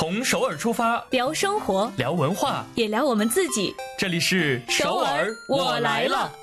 从首尔出发， 聊生活， 聊文化， 也聊我们自己。 这里是首尔我来了。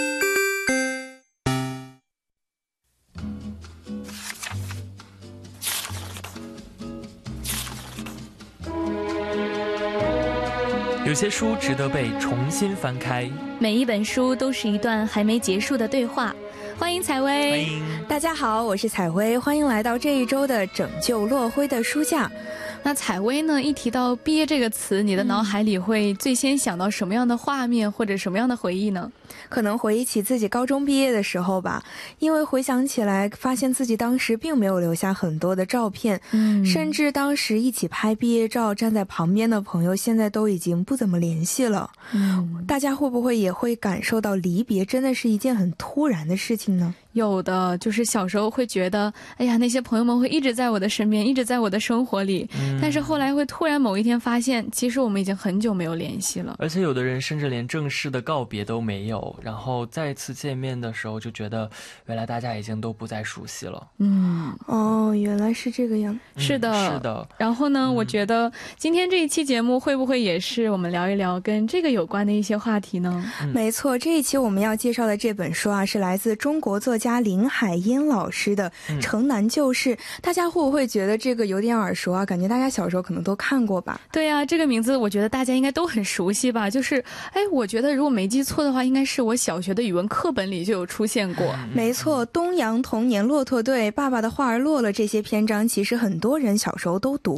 有些书值得被重新翻开， 每一本书都是一段还没结束的对话。欢迎采薇。 欢迎。 大家好，我是采薇，欢迎来到这一周的拯救落灰的书架。 那采薇呢，一提到毕业这个词，你的脑海里会最先想到什么样的画面或者什么样的回忆呢？ 可能回忆起自己高中毕业的时候吧，因为回想起来发现自己当时并没有留下很多的照片，甚至当时一起拍毕业照站在旁边的朋友现在都已经不怎么联系了。大家会不会也会感受到离别真的是一件很突然的事情呢？ 有的，就是小时候会觉得，哎呀，那些朋友们会一直在我的身边，一直在我的生活里，但是后来会突然某一天发现，其实我们已经很久没有联系了。 而且有的人甚至连正式的告别都没有，然后再次见面的时候就觉得原来大家已经都不再熟悉了。 哦，原来是这个样。 是的， 是的。 然后呢，我觉得今天这一期节目会不会也是我们聊一聊跟这个有关的一些话题呢？ 没错，这一期我们要介绍的这本书啊，是来自中国作家林海音老师的《城南旧事》。大家会不会觉得这个有点耳熟啊？感觉大家小时候可能都看过吧？ 对啊，这个名字我觉得大家应该都很熟悉吧。就是我觉得如果没记错的话，应该是我小学的语文课本里就有出现过。 没错，东洋童年骆驼队、爸爸的话儿落了，这些篇章其实很多人小时候都读